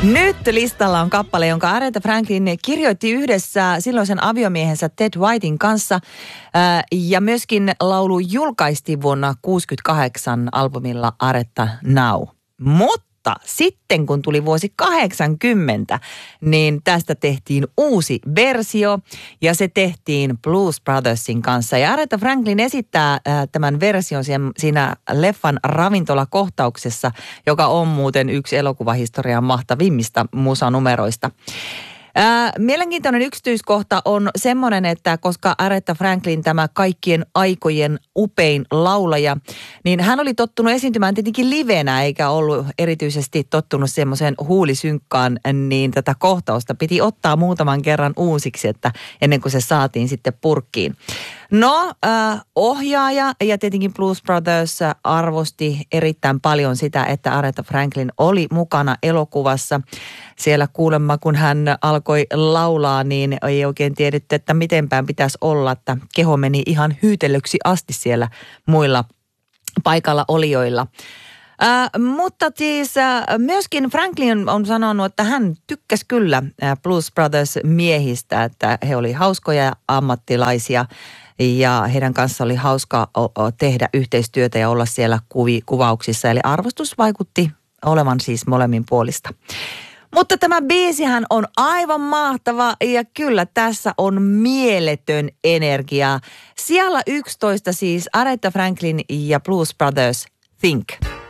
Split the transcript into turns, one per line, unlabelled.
Nyt listalla on kappale, jonka Aretha Franklin kirjoitti yhdessä silloisen aviomiehensä Ted Whitein kanssa. Ja myöskin laulu julkaistiin vuonna 1968 albumilla Aretha Now. Mutta sitten kun tuli vuosi 80, niin tästä tehtiin uusi versio ja se tehtiin Blues Brothersin kanssa. Ja Aretha Franklin esittää tämän version siinä leffan ravintolakohtauksessa, joka on muuten yksi elokuvahistorian mahtavimmista musanumeroista. Mielenkiintoinen yksityiskohta on semmoinen, että koska Aretha Franklin tämä kaikkien aikojen upein laulaja, niin hän oli tottunut esiintymään tietenkin livenä eikä ollut erityisesti tottunut semmoiseen huulisynkkaan, niin tätä kohtausta piti ottaa muutaman kerran uusiksi, että ennen kuin se saatiin sitten purkkiin. No, ohjaaja ja tietenkin Blues Brothers arvosti erittäin paljon sitä, että Aretha Franklin oli mukana elokuvassa. Siellä kuulemma, kun hän alkoi laulaa, niin ei oikein tiedetty, että mitenpäin pitäisi olla, että keho meni ihan hyytelöksi asti siellä muilla paikalla olijoilla. Mutta siis myöskin Franklin on sanonut, että hän tykkäsi kyllä Blues Brothers miehistä, että he oli hauskoja ammattilaisia ja heidän kanssa oli hauska tehdä yhteistyötä ja olla siellä kuvauksissa. Eli arvostus vaikutti olevan siis molemmin puolista. Mutta tämä biisihän on aivan mahtava ja kyllä tässä on mieletön energia. Siellä 11 siis Aretha Franklin ja Blues Brothers Think.